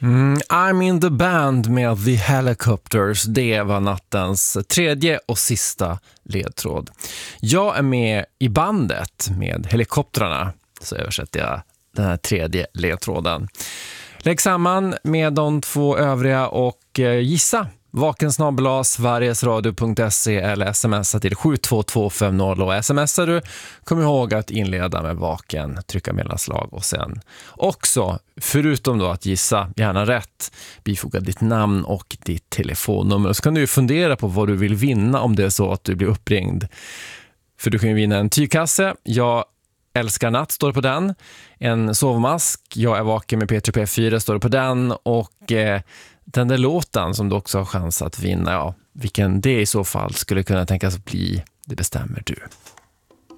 I'm in the band med The Helicopters. Det var nattens tredje och sista ledtråd. Jag är med i bandet med helikoptrarna, så översätter jag den här tredje ledtråden. Lägg samman med de två övriga och gissa. vakensnabel@sverigesradio.se eller smsa till 72250 och smsar du, kom ihåg att inleda med vaken, trycka mellanslag och sen också, förutom då att gissa gärna rätt, bifoga ditt namn och ditt telefonnummer. Och så kan du fundera på vad du vill vinna om det är så att du blir uppringd. För du kan ju vinna en tygkasse. Jag älskar natt står det på den. En sovmask. Jag är vaken med Peter P4 står det på den. Och den där låten som du också har chans att vinna, ja, vilken det i så fall skulle kunna tänkas bli, det bestämmer du.